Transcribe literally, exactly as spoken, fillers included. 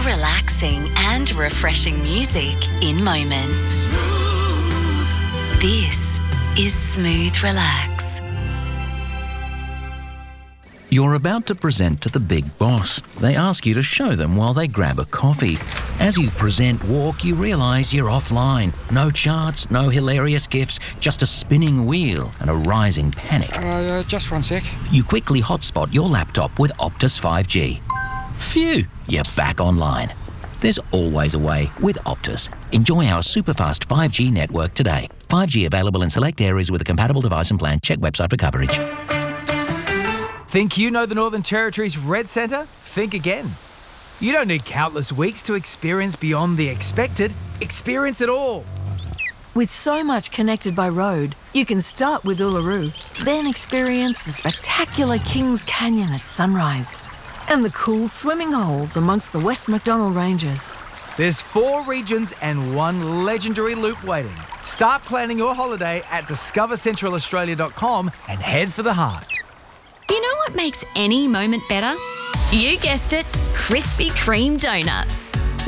relaxing and refreshing music in moments. This is Smooth Relax. You're about to present to the big boss. They ask you to show them while they grab a coffee. As you present walk, you realise you're offline. No charts, no hilarious gifs, just a spinning wheel and a rising panic. Uh, uh, just one sec. You quickly hotspot your laptop with Optus five G. Phew, you're back online. There's always a way with Optus. Enjoy our superfast five G network today. five G available in select areas with a compatible device and plan. Check website for coverage. Think you know the Northern Territory's Red Centre? Think again. You don't need countless weeks to experience beyond the expected. Experience it all. With so much connected by road, you can start with Uluru, then experience the spectacular Kings Canyon at sunrise and the cool swimming holes amongst the West MacDonnell Ranges. There's four regions and one legendary loop waiting. Start planning your holiday at discover central australia dot com and head for the heart. You know what makes any moment better? You guessed it, Krispy Kreme donuts.